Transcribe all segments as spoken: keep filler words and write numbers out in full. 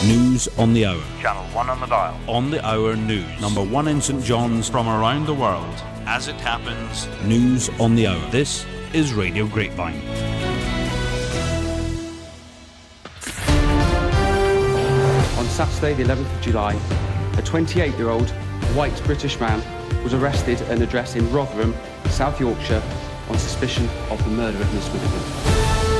News on the hour. Channel one on the dial. On the hour news. Number one in St John's. From around the world. As it happens. News on the hour. This is Radio Grapevine. On Saturday the eleventh of July, a twenty-eight-year-old white British man was arrested at an address in Rotherham, South Yorkshire, on suspicion of the murder of Miss Widdicombe.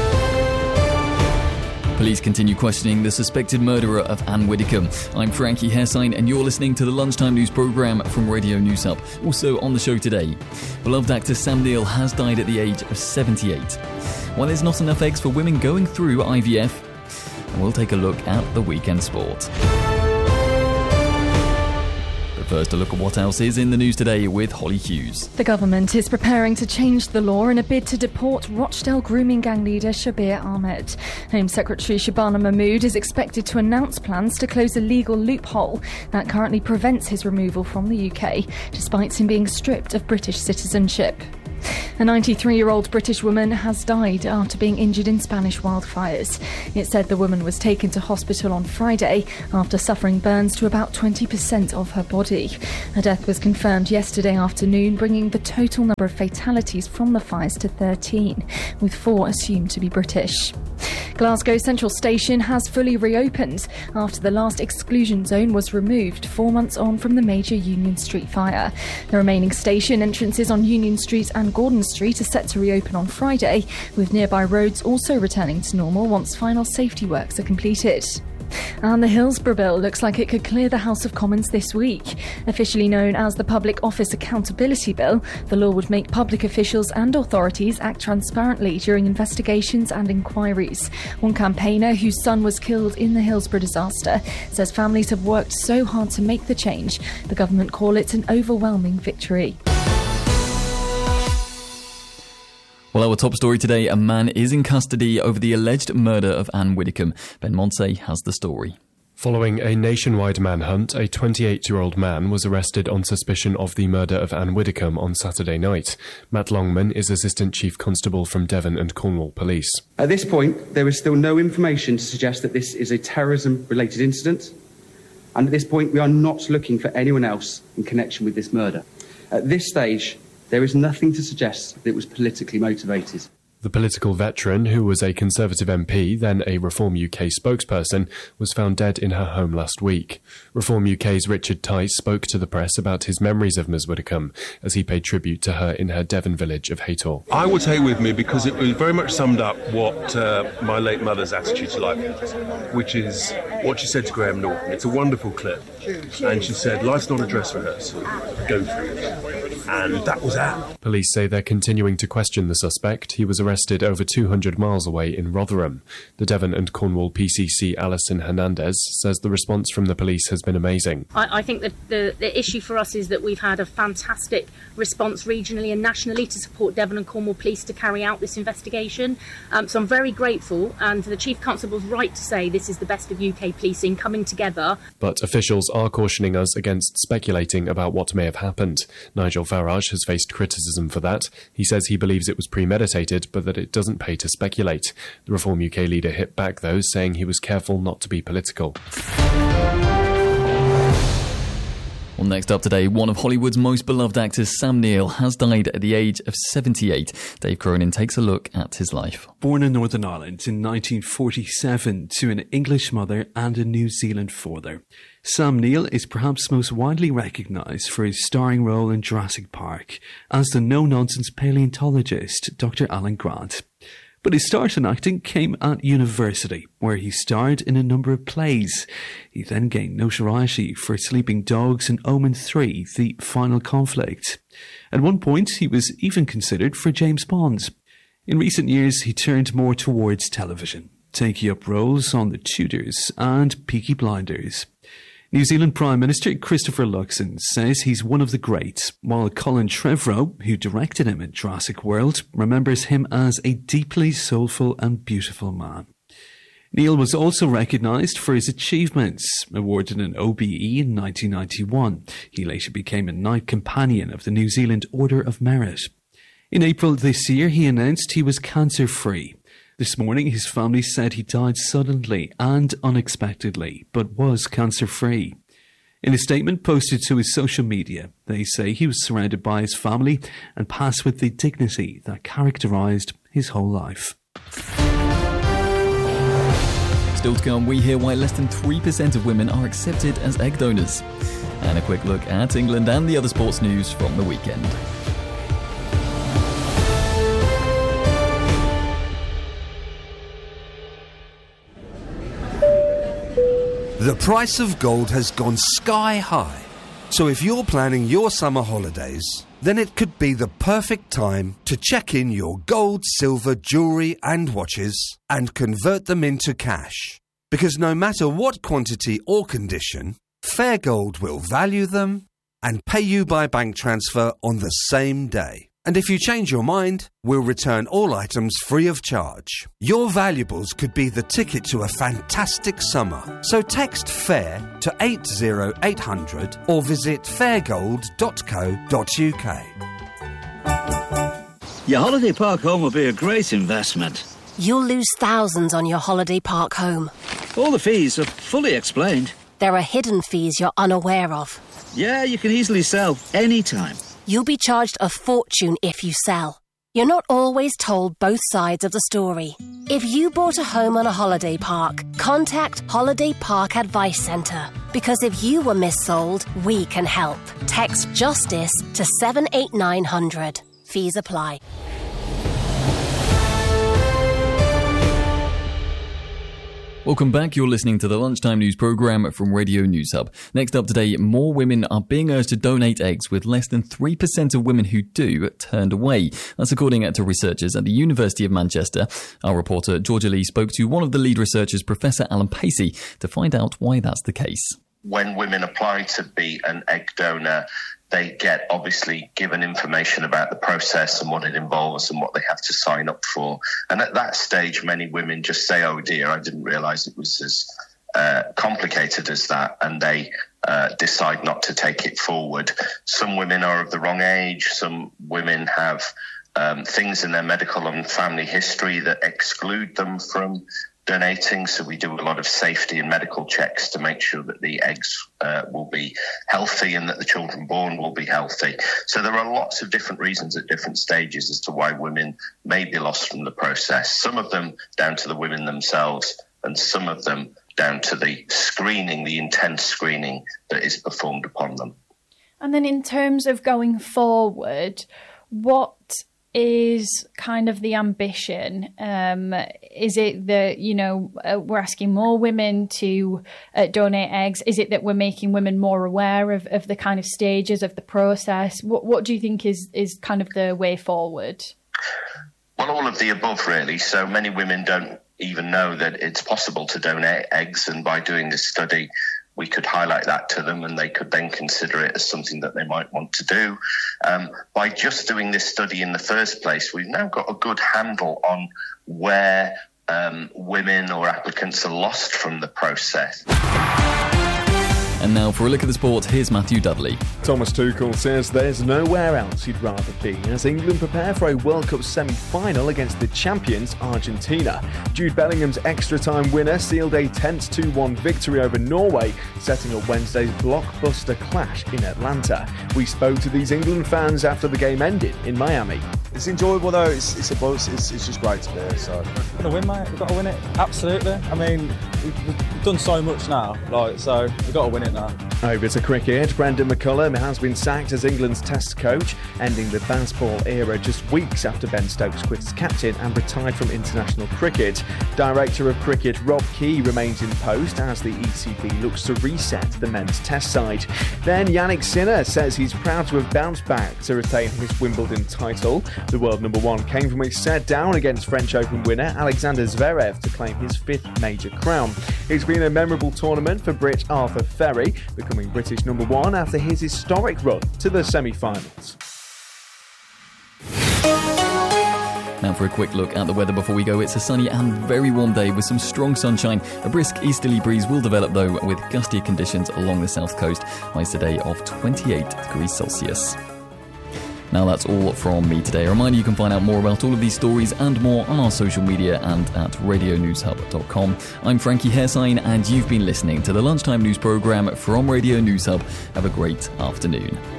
Police continue questioning the suspected murderer of Anne Widdicombe. I'm Frankie Hessine and you're listening to the Lunchtime News programme from Radio News Hub. Also on the show today, beloved actor Sam Neill has died at the age of seventy-eight. Why there's not enough eggs for women going through I V F. And we'll take a look at the weekend sport. First, a look at what else is in the news today with Holly Hughes. The government is preparing to change the law in a bid to deport Rochdale grooming gang leader Shabir Ahmed. Home Secretary Shabana Mahmood is expected to announce plans to close a legal loophole that currently prevents his removal from the U K, despite him being stripped of British citizenship. A ninety-three-year-old British woman has died after being injured in Spanish wildfires. It's said the woman was taken to hospital on Friday after suffering burns to about twenty percent of her body. Her death was confirmed yesterday afternoon, bringing the total number of fatalities from the fires to thirteen, with four assumed to be British. Glasgow Central Station has fully reopened after the last exclusion zone was removed four months on from the major Union Street fire. The remaining station entrances on Union Street and Gordon Street are set to reopen on Friday, with nearby roads also returning to normal once final safety works are completed. And the Hillsborough Bill looks like it could clear the House of Commons this week. Officially known as the Public Office Accountability Bill, the law would make public officials and authorities act transparently during investigations and inquiries. One campaigner whose son was killed in the Hillsborough disaster says families have worked so hard to make the change. The government call it an overwhelming victory. Well, our top story today, a man is in custody over the alleged murder of Anne Widdicombe. Ben Monsey has the story. Following a nationwide manhunt, a twenty-eight-year-old man was arrested on suspicion of the murder of Anne Widdicombe on Saturday night. Matt Longman is Assistant Chief Constable from Devon and Cornwall Police. At this point, there is still no information to suggest that this is a terrorism-related incident, and at this point we are not looking for anyone else in connection with this murder. At this stage, there is nothing to suggest that it was politically motivated. The political veteran, who was a Conservative M P, then a Reform U K spokesperson, was found dead in her home last week. Reform U K's Richard Tice spoke to the press about his memories of Miz Widdicombe as he paid tribute to her in her Devon village of Haytor. I will take with me, because it was very much summed up what uh, my late mother's attitude to life was, which is what she said to Graham Norton. It's a wonderful clip. And she said, life's not a dress rehearsal. Go through it. And that was that. Police say they're continuing to question the suspect. He was arrested over two hundred miles away in Rotherham. The Devon and Cornwall P C C, Alison Hernandez, says the response from the police has been amazing. I, I think that the, the issue for us is that we've had a fantastic response regionally and nationally to support Devon and Cornwall Police to carry out this investigation. Um, so I'm very grateful, and the Chief Constable's right to say this is the best of U K policing coming together. But officials are cautioning us against speculating about what may have happened. Nigel Farage has faced criticism for that. He says he believes it was premeditated, but that it doesn't pay to speculate. The Reform U K leader hit back, though, saying he was careful not to be political. Well, next up today, one of Hollywood's most beloved actors, Sam Neill, has died at the age of seventy-eight. Dave Cronin takes a look at his life. Born in Northern Ireland in nineteen forty-seven to an English mother and a New Zealand father, Sam Neill is perhaps most widely recognised for his starring role in Jurassic Park as the no-nonsense paleontologist Doctor Alan Grant. But his start in acting came at university, where he starred in a number of plays. He then gained notoriety for Sleeping Dogs and Omen three, The Final Conflict. At one point, he was even considered for James Bond. In recent years, he turned more towards television, taking up roles on The Tudors and Peaky Blinders. New Zealand Prime Minister Christopher Luxon says he's one of the greats, while Colin Trevorrow, who directed him in Jurassic World, remembers him as a deeply soulful and beautiful man. Neill was also recognised for his achievements, awarded an O B E in nineteen ninety-one. He later became a Knight Companion of the New Zealand Order of Merit. In April this year, he announced he was cancer-free. This morning, his family said he died suddenly and unexpectedly, but was cancer-free. In a statement posted to his social media, they say he was surrounded by his family and passed with the dignity that characterised his whole life. Still to come, we hear why less than three percent of women are accepted as egg donors. And a quick look at England and the other sports news from the weekend. The price of gold has gone sky high. So if you're planning your summer holidays, then it could be the perfect time to check in your gold, silver, jewellery and watches and convert them into cash. Because no matter what quantity or condition, Fair Gold will value them and pay you by bank transfer on the same day. And if you change your mind, we'll return all items free of charge. Your valuables could be the ticket to a fantastic summer. So text FAIR to eight zero eight hundred or visit fair gold dot co dot u k. Your holiday park home will be a great investment. You'll lose thousands on your holiday park home. All the fees are fully explained. There are hidden fees you're unaware of. Yeah, you can easily sell any time. You'll be charged a fortune if you sell. You're not always told both sides of the story. If you bought a home on a holiday park, contact Holiday Park Advice Centre. Because if you were missold, we can help. Text JUSTICE to seven eight nine hundred. Fees apply. Welcome back. You're listening to the Lunchtime News programme from Radio News Hub. Next up today, more women are being urged to donate eggs, with less than three percent of women who do turned away. That's according to researchers at the University of Manchester. Our reporter Georgia Lee spoke to one of the lead researchers, Professor Alan Pacey, to find out why that's the case. When women apply to be an egg donor, they get obviously given information about the process and what it involves and what they have to sign up for. And at that stage, many women just say, oh dear, I didn't realise it was as uh, complicated as that, and they uh, decide not to take it forward. Some women are of the wrong age. Some women have um, things in their medical and family history that exclude them from donating, so we do a lot of safety and medical checks to make sure that the eggs uh, will be healthy and that the children born will be healthy. So there are lots of different reasons at different stages as to why women may be lost from the process. Some of them down to the women themselves, and some of them down to the screening, the intense screening that is performed upon them. And then in terms of going forward, what is kind of the ambition? Um, is it that, you know, uh, we're asking more women to uh, donate eggs? Is it that we're making women more aware of, of the kind of stages of the process? What, what do you think is, is kind of the way forward? Well, all of the above, really. So many women don't even know that it's possible to donate eggs, and by doing this study, we could highlight that to them and they could then consider it as something that they might want to do. Um, by just doing this study in the first place, we've now got a good handle on where um, women or applicants are lost from the process. And now for a look at the sport, here's Matthew Dudley. Thomas Tuchel says there's nowhere else he'd rather be as England prepare for a World Cup semi-final against the champions Argentina. Jude Bellingham's extra-time winner sealed a tense two one victory over Norway, setting up Wednesday's blockbuster clash in Atlanta. We spoke to these England fans after the game ended in Miami. It's enjoyable though, it's it's, a, it's, it's, it's just great to be here. So. We're going to win, mate, we've got to win it, absolutely. I mean, we've, we've done so much now, like so we've got to win it now. Over to cricket, Brendan McCullum has been sacked as England's Test coach, ending the Bazball era just weeks after Ben Stokes quit as captain and retired from international cricket. Director of Cricket Rob Key remains in post as the E C B looks to reset the men's Test side. Then Yannick Sinner says he's proud to have bounced back to retain his Wimbledon title. The world number one came from a set down against French Open winner Alexander Zverev to claim his fifth major crown. It's been a memorable tournament for Brit Arthur Ferry, becoming British number one after his historic run to the semi-finals. Now for a quick look at the weather before we go. It's a sunny and very warm day with some strong sunshine. A brisk easterly breeze will develop though, with gustier conditions along the south coast. Highs today of twenty-eight degrees Celsius. Now that's all from me today. A reminder, you can find out more about all of these stories and more on our social media and at radio news hub dot com. I'm Frankie Hairsign, and you've been listening to the Lunchtime News programme from Radio News Hub. Have a great afternoon.